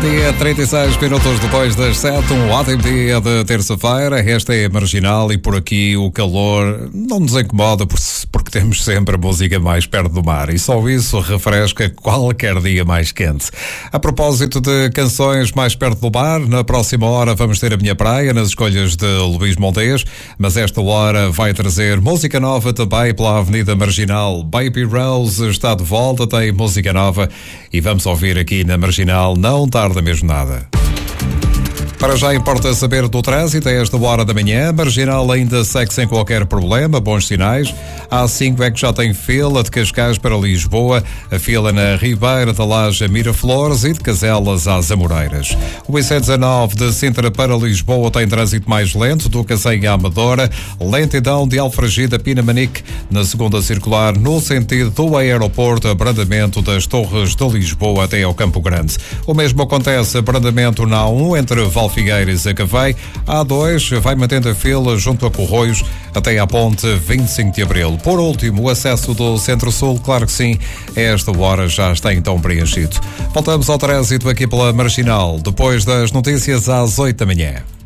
Dia 36 minutos depois das 7, um ótimo dia de terça-feira. Esta é a Marginal e por aqui o calor não nos incomoda porque temos sempre a música mais perto do mar e só isso refresca qualquer dia mais quente. A propósito de canções mais perto do mar, na próxima hora vamos ter a Minha Praia nas escolhas de Luís Montes, mas esta hora vai trazer música nova também pela Avenida Marginal. Baby Rose está de volta, tem música nova e vamos ouvir aqui na Marginal Não Tarda mesmo nada. Para já importa saber do trânsito a esta hora da manhã. Marginal ainda segue sem qualquer problema, bons sinais. A A5 é que já tem fila de Cascais para Lisboa, a fila na Ribeira da Laje a Miraflores e de Caselas às Amoreiras. O IC19 de Sintra para Lisboa tem trânsito mais lento do Cacém à Amadora, lentidão de Alfragide a Pinamanique, na segunda circular no sentido do aeroporto, abrandamento das Torres de Lisboa até ao Campo Grande. O mesmo acontece abrandamento na A1 entre Valfigueiras a Cavei. A A2 vai mantendo a fila junto a Corroios até à ponte 25 de Abril. Por último, o acesso do Centro-Sul, claro que sim, a esta hora já está então preenchido. Voltamos ao trânsito aqui pela Marginal, depois das notícias às 8 da manhã.